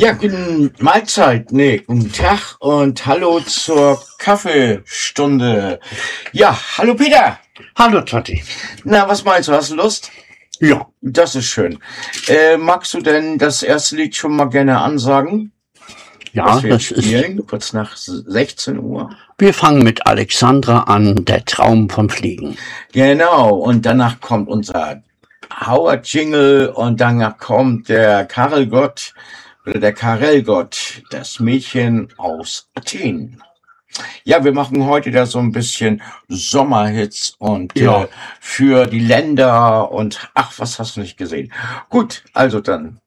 Ja, guten Mahlzeit, nee, guten Tag und hallo zur Kaffeestunde. Ja, hallo Peter. Hallo Totti. Na, was meinst du, hast du Lust? Ja, Das ist schön. Magst du denn das erste Lied schon mal gerne ansagen? ja, Wir das ist. spielen, kurz nach 16 Uhr. Wir fangen mit Alexandra an, der Traum vom Fliegen. Genau, und danach kommt unser Howard-Jingle und danach kommt der Karelgott oder der Karelgott, das Mädchen aus Athen. Ja, wir machen heute da so ein bisschen Sommerhits und Ja. für die Länder und ach, was hast du nicht gesehen? Gut, also dann